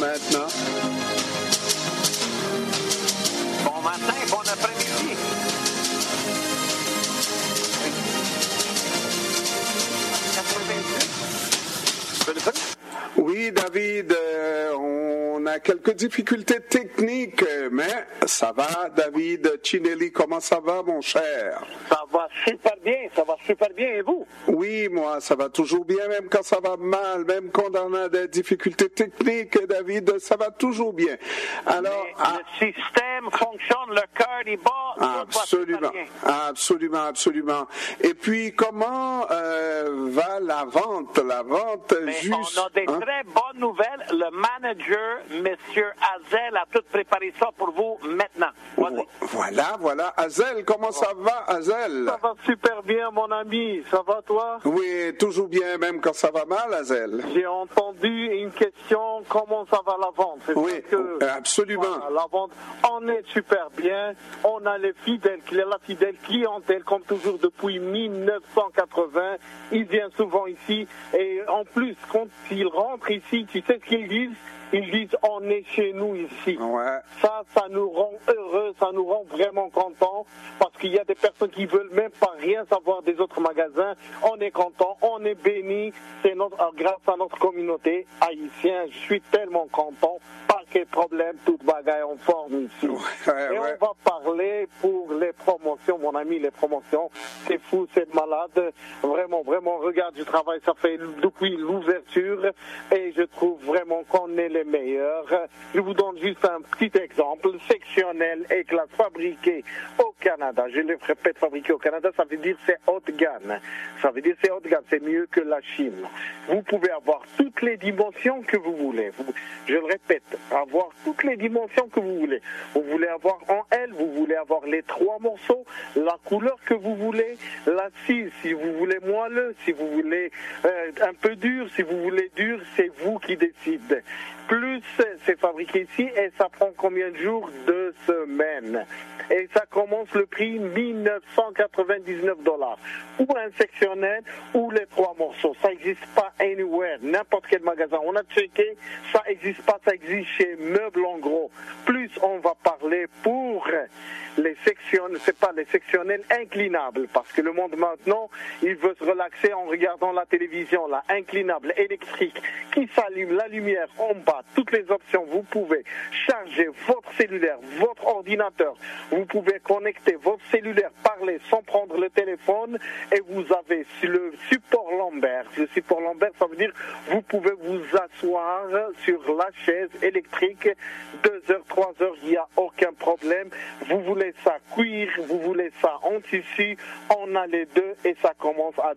maintenant. Bon matin, bon après-midi. Oui, David, on a quelques difficultés techniques, mais ça va, David Cinelli, comment ça va, mon cher? Ça va super bien, et vous? Oui, moi, ça va toujours bien, même quand ça va mal, même quand on a des difficultés techniques, David, ça va toujours bien. Alors, le système fonctionne, le cœur est bas, absolument, absolument. Et puis, comment va la vente? On a des très bonnes nouvelles. Le manager, M. Hazel, a tout préparé ça pour vous maintenant. Voilà. Hazel, comment ça va, Hazel? Ça va super bien, mon ami. Ça va, toi? Oui, toujours bien, même quand ça va mal, Hazel. J'ai entendu une question, comment ça va la vente? Oui, absolument. Voilà, la vente, on est super bien. On a la fidèle clientèle, comme toujours, depuis 1980. Ils viennent souvent ici. Et en plus, quand ils rentrent ici, tu sais ce qu'ils disent? Ils disent, on est chez nous ici. Ouais. Ça nous rend heureux, ça nous rend vraiment contents, parce qu'il y a des personnes qui veulent même pas rien savoir des autres magasins. On est content, on est béni, c'est grâce à notre communauté haïtienne. Je suis tellement content. Pas de problème, toute bagaille en forme ici. Et on va parler pour les promotions, mon ami, les promotions. C'est fou, c'est malade. Vraiment, regarde du travail, ça fait depuis l'ouverture, et je trouve vraiment qu'on est les meilleurs. Je vous donne juste un petit exemple. Sectionnel éclat fabriqué au Canada. Je le répète, fabriqué au Canada, ça veut dire c'est haute gamme. Ça veut dire c'est haute gamme, c'est mieux que la Chine. Vous pouvez avoir toutes les dimensions que vous voulez. Je le répète, avoir toutes les dimensions que vous voulez. Vous voulez avoir en L, vous voulez avoir les 3 morceaux, la couleur que vous voulez, la scie, si vous voulez moelleux, si vous voulez un peu dur, si vous voulez dur, c'est vous qui décidez. Plus c'est fabriqué ici, et ça prend combien de jours? 2 semaines. Et ça commence le prix $1999. Ou un sectionnel, ou les 3 morceaux. Ça n'existe pas anywhere, n'importe quel magasin. On a checké, ça n'existe pas, ça existe chez Meubles en Gros. Plus on va parler pour les sectionnels, c'est pas les sectionnels inclinables, parce que le monde maintenant, il veut se relaxer en regardant la télévision, là, inclinable, électrique, qui s'allume, la lumière en bas, toutes les options. Vous pouvez charger votre cellulaire, votre ordinateur, vous pouvez connecter votre cellulaire, parler sans prendre le téléphone, et vous avez le support lombaire. Le support lombaire, ça veut dire vous pouvez vous asseoir sur la chaise électrique 2 heures, 3 heures, il n'y a aucun problème. Vous voulez ça cuir, vous voulez ça en tissu, on a les deux, et ça commence à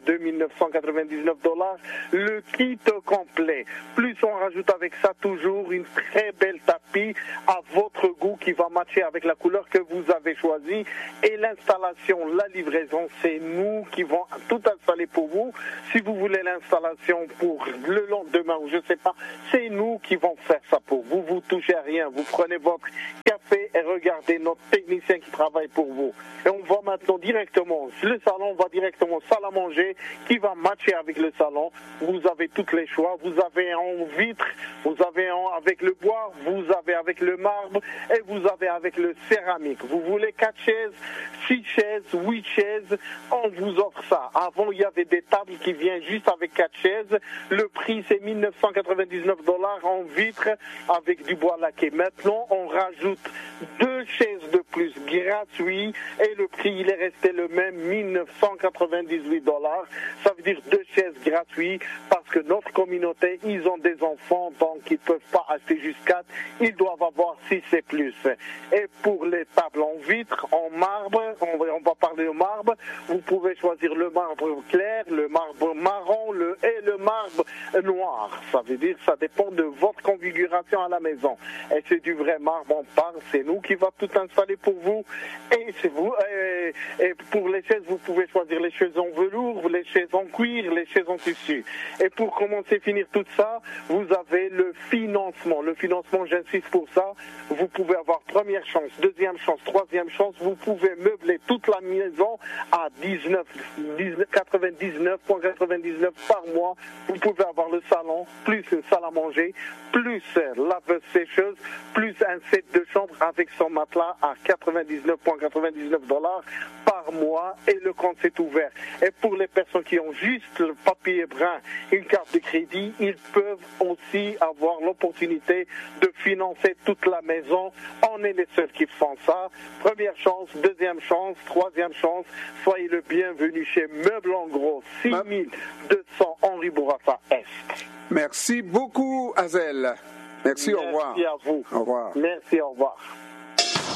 $2 999. Le kit complet. Plus on rajoute avec ça toujours une très belle tapis à votre goût qui va matcher avec la couleur que vous avez choisie. Et l'installation, la livraison, c'est nous qui vont tout installer pour vous. Si vous voulez l'installation pour le lendemain ou je sais pas, c'est nous qui vont faire ça pour vous. Vous touchez à rien, vous prenez votre café et regardez notre technicien qui travaille pour vous. Et on va maintenant directement, le salon va directement salle à manger qui va matcher avec le salon. Vous avez tous les choix, vous avez en vitre, vous avez avec le bois, vous avez avec le marbre et vous avez avec le céramique. Vous voulez 4 chaises, 6 chaises, 8 chaises, on vous offre ça. Avant, il y avait des tables qui viennent juste avec 4 chaises. Le prix, c'est $1999 en vitre avec du bois laqué. Maintenant, on rajoute 2 chaises de plus gratuits et le prix, il est resté le même, $1998. Ça veut dire 2 chaises gratuites parce que notre communauté, ils ont des enfants, donc ils ne peuvent pas acheter juste 4. Ils doivent avoir 6 et plus. Et pour les tables en vitre, en marbre, on va parler de marbre, vous pouvez choisir le marbre clair, le marbre marron et le marbre noir. Ça veut dire ça dépend de votre configuration à la maison. Et c'est du vrai marbre, on parle, c'est nous qui va tout installer pour vous. Et c'est vous. Et pour les chaises, vous pouvez choisir les chaises en velours, les chaises en cuir, les chaises en tissu. Et pour commencer, finir tout ça, vous avez le financement. Le financement, j'insiste pour ça, vous pouvez avoir première chance, deuxième chance, troisième chance, vous pouvez meubler toute la maison à 99,99 par mois. Vous pouvez avoir le salon, plus une salle à manger, plus laveuse sécheuse, plus un set de chambre avec son matelas à 99,99 $ par mois et le compte s'est ouvert. Et pour les personnes qui ont juste le papier brun, une carte de crédit, ils peuvent aussi avoir l'opportunité de financer toute la maison. On est les seuls qui font ça. Première chance, deuxième chance, troisième chance. Soyez le bienvenu chez Meubles en Gros, 6200 Henri Bourassa Est. Merci beaucoup, Azel. Merci, au revoir. Merci à vous. Au revoir. Merci, au revoir.